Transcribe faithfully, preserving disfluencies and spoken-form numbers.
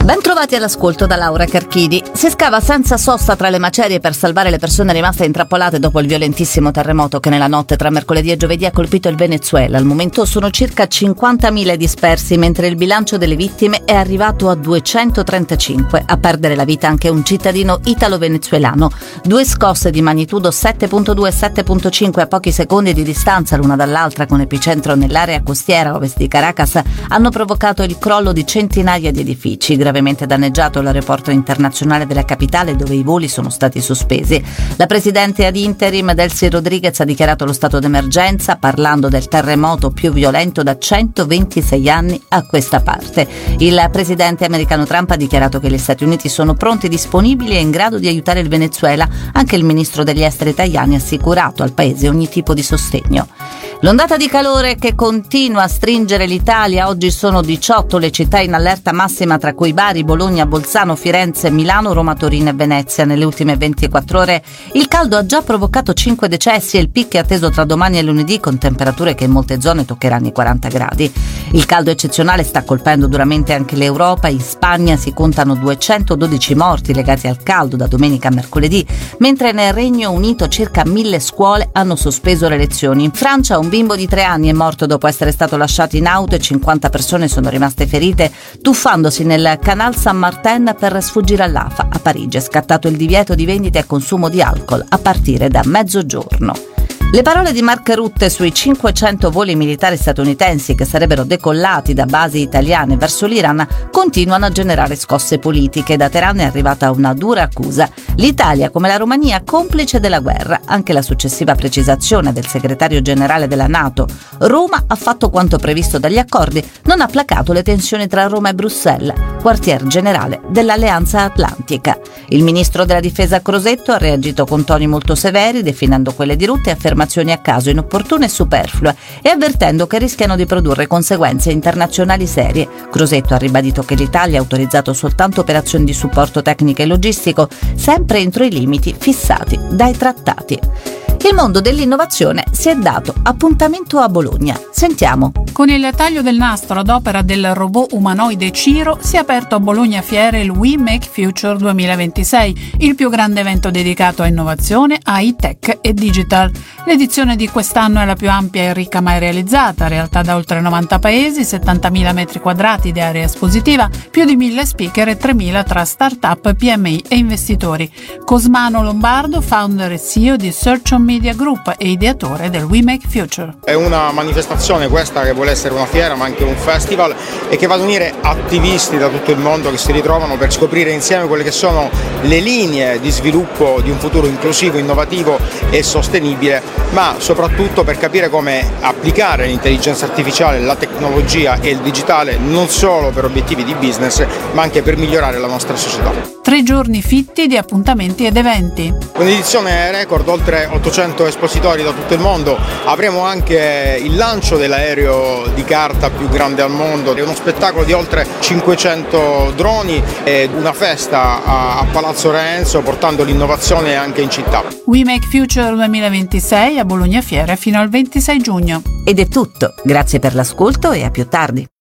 Ben trovati all'ascolto da Laura Carchidi. Si scava senza sosta tra le macerie per salvare le persone rimaste intrappolate dopo il violentissimo terremoto che nella notte tra mercoledì e giovedì ha colpito il Venezuela. Al momento sono circa cinquantamila dispersi, mentre il bilancio delle vittime è arrivato a duecentotrentacinque. A perdere la vita anche un cittadino italo-venezuelano. Due scosse di magnitudo sette virgola due e sette virgola cinque a pochi secondi di distanza l'una dall'altra, con epicentro nell'area costiera a ovest di Caracas, hanno provocato il crollo di centinaia di edifici. Gravemente danneggiato l'aeroporto internazionale della capitale, dove i voli sono stati sospesi. La presidente ad interim Delcy Rodriguez ha dichiarato lo stato d'emergenza, parlando del terremoto più violento da centoventisei anni a questa parte. Il presidente americano Trump ha dichiarato che gli Stati Uniti sono pronti, disponibili e in grado di aiutare il Venezuela. Anche il ministro degli esteri Tajani ha assicurato al paese ogni tipo di sostegno. L'ondata di calore che continua a stringere l'Italia. Oggi sono diciotto le città in allerta massima, tra cui Bari, Bologna, Bolzano, Firenze, Milano, Roma, Torino e Venezia. Nelle ultime ventiquattro ore il caldo ha già provocato cinque decessi e il picco è atteso tra domani e lunedì, con temperature che in molte zone toccheranno i quaranta gradi. Il caldo eccezionale sta colpendo duramente anche l'Europa. In Spagna si contano duecentododici morti legati al caldo da domenica a mercoledì, mentre nel Regno Unito circa mille scuole hanno sospeso le lezioni. In Francia un bimbo di tre anni è morto dopo essere stato lasciato in auto e cinquanta persone sono rimaste ferite tuffandosi nel Canal Saint-Martin per sfuggire all'A F A. A Parigi è scattato il divieto di vendita e consumo di alcol a partire da mezzogiorno. Le parole di Mark Rutte sui cinquecento voli militari statunitensi che sarebbero decollati da basi italiane verso l'Iran continuano a generare scosse politiche. Da Teheran è arrivata una dura accusa: l'Italia, come la Romania, complice della guerra. Anche la successiva precisazione del segretario generale della NATO: Roma ha fatto quanto previsto dagli accordi, non ha placato le tensioni tra Roma e Bruxelles, quartier generale dell'Alleanza Atlantica. Il ministro della difesa Crosetto ha reagito con toni molto severi, definendo quelle di Rutte affermazioni a caso inopportune e superflue e avvertendo che rischiano di produrre conseguenze internazionali serie. Crosetto ha ribadito che l'Italia ha autorizzato soltanto operazioni di supporto tecnico e logistico, sempre entro i limiti fissati dai trattati. Il mondo dell'innovazione si è dato appuntamento a Bologna. Sentiamo. Con il taglio del nastro ad opera del robot umanoide Ciro si è aperto a Bologna Fiere il We Make Future duemilaventisei, il più grande evento dedicato a innovazione, a high-tech e digital. L'edizione di quest'anno è la più ampia e ricca mai realizzata, realtà da oltre novanta paesi, settantamila metri quadrati di area espositiva, più di mille speaker e tremila tra start-up, P M I e investitori. Cosmano Lombardo, founder e C E O di Search on Media Group e ideatore del We Make Future. È una manifestazione questa che vuole essere una fiera ma anche un festival e che va ad unire attivisti da tutto il mondo che si ritrovano per scoprire insieme quelle che sono le linee di sviluppo di un futuro inclusivo, innovativo e sostenibile, ma soprattutto per capire come applicare l'intelligenza artificiale, la tecnologia e il digitale non solo per obiettivi di business ma anche per migliorare la nostra società. Tre giorni fitti di appuntamenti ed eventi. Un'edizione record, oltre ottocento espositori da tutto il mondo. Avremo anche il lancio dell'aereo di carta più grande al mondo, è uno spettacolo di oltre cinquecento droni e una festa a, a Palazzo Renzo, portando l'innovazione anche in città. We Make Future duemilaventisei a Bologna Fiere fino al ventisei giugno. Ed è tutto. Grazie per l'ascolto e a più tardi.